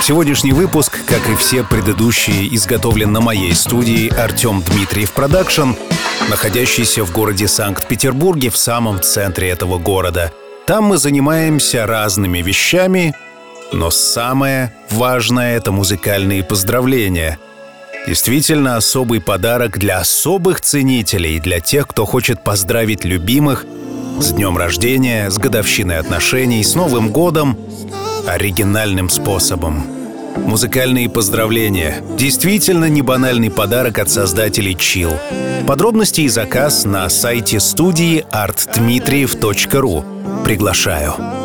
Сегодняшний выпуск, как и все предыдущие, изготовлен на моей студии Артем Дмитриев Продакшн, находящейся в городе Санкт-Петербурге, в самом центре этого города. Там мы занимаемся разными вещами, но самое важное — это музыкальные поздравления. Действительно особый подарок для особых ценителей, для тех, кто хочет поздравить любимых с днем рождения, с годовщиной отношений, с Новым годом, оригинальным способом. Музыкальные поздравления. Действительно не банальный подарок от создателей Chill. Подробности и заказ на сайте студии artdmitriev.ru. Приглашаю.